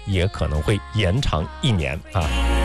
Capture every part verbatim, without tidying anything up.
也可能会延长一年啊。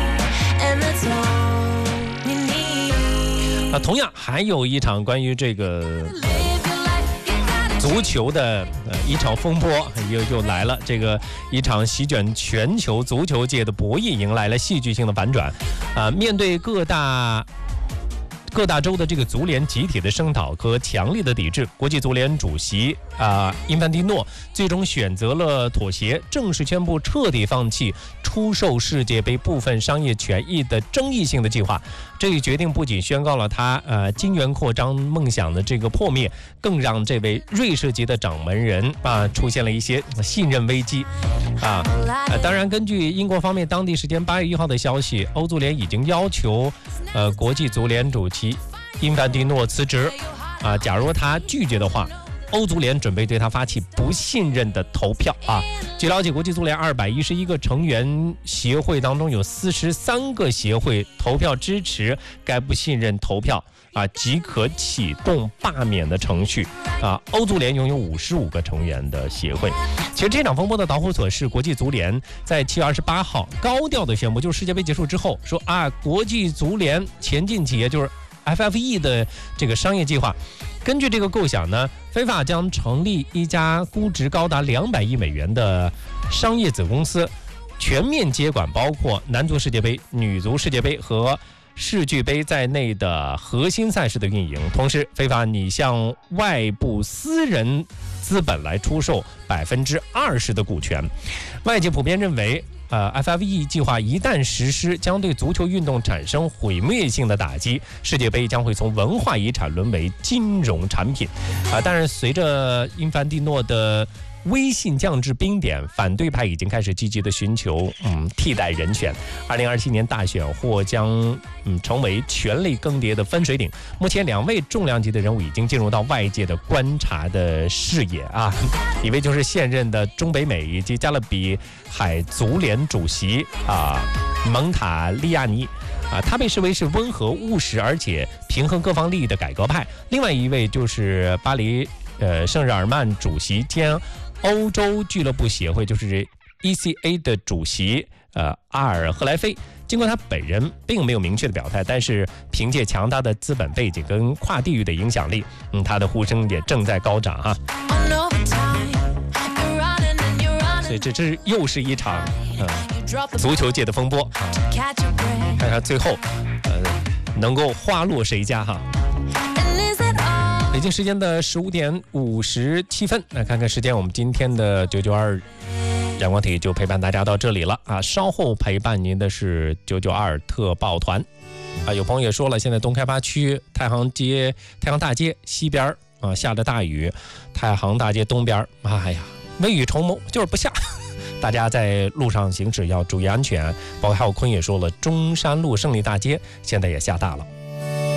那同样还有一场关于这个足球的呃一场风波又又来了，这个一场席卷全球足球界的博弈迎来了戏剧性的反转啊、呃！面对各大各大洲的这个足联集体的声讨和强烈的抵制，国际足联主席啊、呃、因凡蒂诺最终选择了妥协，正式宣布彻底放弃出售世界杯部分商业权益的争议性的计划。这一决定不仅宣告了他呃金元扩张梦想的这个破灭，更让这位瑞士籍的掌门人啊出现了一些信任危机啊。呃、当然，根据英国方面当地时间八月一号的消息，欧足联已经要求呃国际足联主席因凡蒂诺辞职啊。假如他拒绝的话，欧足联准备对他发起不信任的投票啊！据了解，国际足联二百一十一个成员协会当中，有四十三个协会投票支持该不信任投票啊，即可启动罢免的程序啊。欧足联拥有五十五个成员的协会。其实这场风波的导火索是国际足联在七月二十八号高调的宣布，就是世界杯结束之后说啊，国际足联前进企业就是 F F E 的这个商业计划。根据这个构想呢，非法将成立一家估值高达两百亿美元的商业子公司，全面接管包括男足世界杯、女足世界杯和世俱杯在内的核心赛事的运营。同时，非法拟向外部私人资本来出售百分之二十的股权。外界普遍认为，呃 ，F F E 计划一旦实施，将对足球运动产生毁灭性的打击。世界杯将会从文化遗产沦为金融产品。啊、呃，但是随着因凡蒂诺的微信降至冰点，反对派已经开始积极的寻求嗯替代人选。二零二七年大选或将嗯成为权力更迭的分水岭。目前两位重量级的人物已经进入到外界的观察的视野啊，一位就是现任的中北美以及加勒比海足联主席啊蒙塔利亚尼啊，他被视为是温和务实而且平衡各方利益的改革派。另外一位就是巴黎呃圣日耳曼主席兼欧洲俱乐部协会就是 E C A 的主席呃阿尔赫莱菲。尽管他本人并没有明确的表态，但是凭借强大的资本背景跟跨地域的影响力，嗯，他的呼声也正在高涨哈。所以这这又是一场呃足球界的风波啊，看看最后呃能够花落谁家哈。北京时间的十五点五十七分，来看看时间，我们今天的九九二阳光体育就陪伴大家到这里了啊！稍后陪伴您的是九九二特报团啊。有朋友也说了，现在东开发区太行街、太行大街西边啊下了大雨，太行大街东边，哎呀，未雨绸缪就是不下。大家在路上行驶要注意安全，包括还有坤也说了，中山路胜利大街现在也下大了。